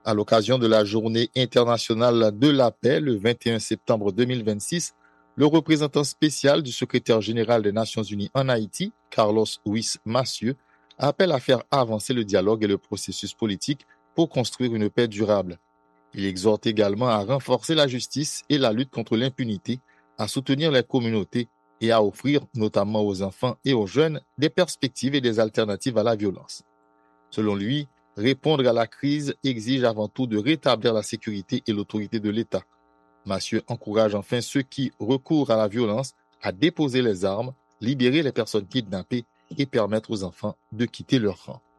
À l'occasion de la Journée internationale de la paix, le 21 septembre 2026, le représentant spécial du secrétaire général des Nations Unies en Haïti, Carlos Ruiz Massieu, appelle à faire avancer le dialogue et le processus politique pour construire une paix durable. Il exhorte également à renforcer la justice et la lutte contre l'impunité, à soutenir les communautés et à offrir, notamment aux enfants et aux jeunes, des perspectives et des alternatives à la violence. Selon lui, répondre à la crise exige avant tout de rétablir la sécurité et l'autorité de l'État. Massieu encourage enfin ceux qui recourent à la violence à déposer les armes, libérer les personnes kidnappées et permettre aux enfants de quitter leur rang.